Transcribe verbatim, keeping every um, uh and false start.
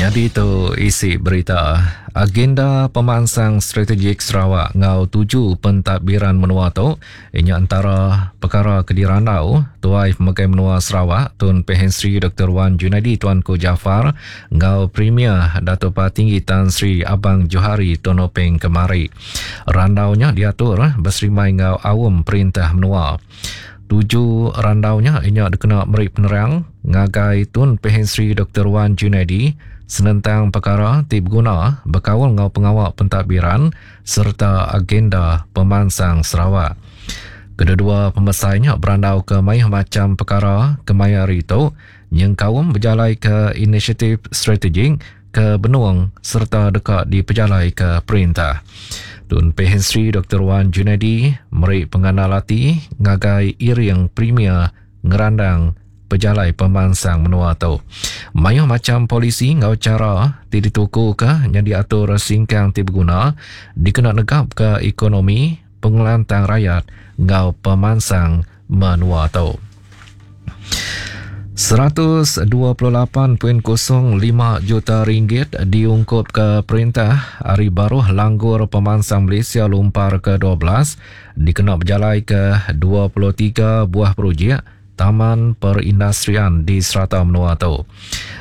Jadi tu isi berita. Agenda pemansang strategik Sarawak ngau tuju pentadbiran menua tu, ianya antara perkara kedirandau Tuai Pemegai Menua Sarawak Tun P H Sri Doktor Wan Junaidi Tuanku Jaafar ngau Premier Dato' Patinggi Tan Sri Abang Johari Tonopeng kemari. Randaunya diatur berserimai ngau awam perintah menua. Tuju randaunya ianya dikena meri penerang ngagai Tun P H Sri Doktor Wan Junaidi senentang perkara tip guna berkawal ngau pengawal pentadbiran serta agenda pemansang Sarawak. Kedua-dua pemesainya berandau ke mai macam perkara kemaya itu yang kawam berjalai ke inisiatif strategik ke benuang serta dekat di pejalai ke perintah. Tun P H Sri Doktor Wan Junaidi meri pengandalati ngagai iring Premier ngerandang pejalai pemansang menua tu. Mayah macam polisi ngau cara dituku ke yang diatur singkang tip guna dikena negap ke ekonomi pengelantang rakyat ngau pemansang menua tu. seratus dua puluh lapan perpuluhan kosong lima juta ringgit diungkup ke perintah hari baru langgur pemansang Malaysia lumpar ke dua belas dikena berjalai ke dua puluh tiga buah projek Taman Perindustrian di Serata Menua tu.